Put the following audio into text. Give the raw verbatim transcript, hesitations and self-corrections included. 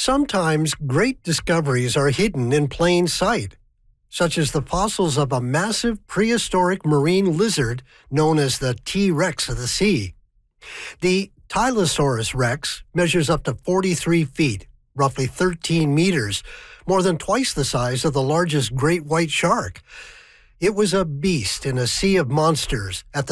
Sometimes great discoveries are hidden in plain sight, such as the fossils of a massive prehistoric marine lizard known as the T-Rex of the sea. The Tylosaurus rex measures up to forty-three feet, roughly thirteen meters, more than twice the size of the largest great white shark. It was a beast in a sea of monsters at the